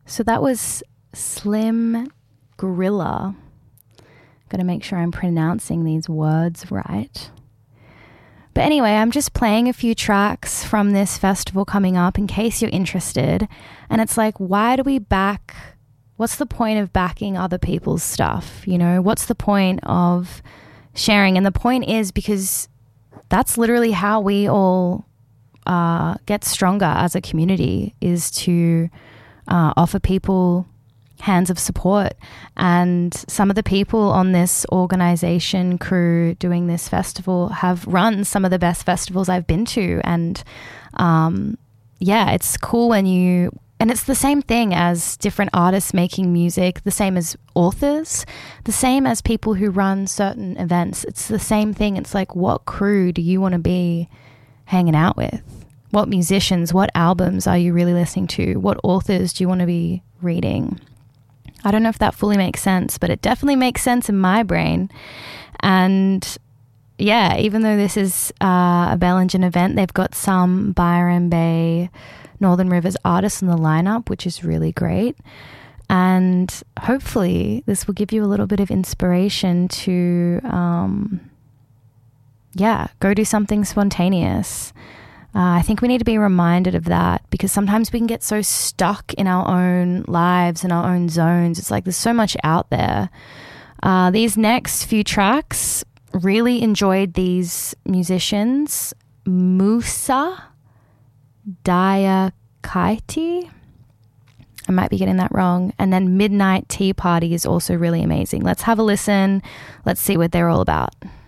So that was Slim Gorilla. Got to make sure I'm pronouncing these words right. But anyway, I'm just playing a few tracks from this festival coming up in case you're interested. And it's like, why do we back? What's the point of backing other people's stuff? You know, what's the point of sharing? And the point is because that's literally how we all get stronger as a community, is to offer people hands of support. And some of the people on this organization crew doing this festival have run some of the best festivals I've been to. And yeah, it's cool when and it's the same thing as different artists making music, the same as authors, the same as people who run certain events. It's the same thing. It's like, what crew do you want to be hanging out with? What musicians, what albums are you really listening to? What authors do you want to be reading? I don't know if that fully makes sense, but it definitely makes sense in my brain. And yeah, even though this is a Bellingen event, they've got some Byron Bay, Northern Rivers artists in the lineup, which is really great. And hopefully this will give you a little bit of inspiration to, go do something spontaneous. I think we need to be reminded of that, because sometimes we can get so stuck in our own lives and our own zones. It's like there's so much out there. These next few tracks, really enjoyed these musicians. Musa Diakaiti. I might be getting that wrong. And then Midnight Tea Party is also really amazing. Let's have a listen. Let's see what they're all about.